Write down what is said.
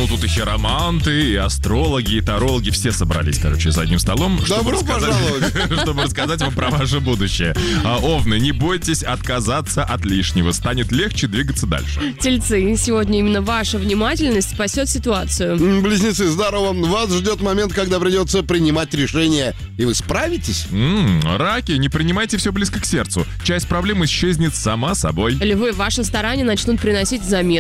тут и хироманты, и астрологи, и тарологи. Все собрались, короче, за одним столом. Добро пожаловать. Чтобы рассказать вам про ваше будущее. Овны, не бойтесь отказаться от лишнего. Станет легче двигаться дальше. Тельцы, сегодня именно ваша внимательность спасет ситуацию. Близнецы, здорово. Вас ждет момент, когда придется принимать решение. И вы справитесь? Раки, не принимайте все близко к сердцу. Часть проблем исчезнет сама собой. Львы, ваши старания начнут приносить заметные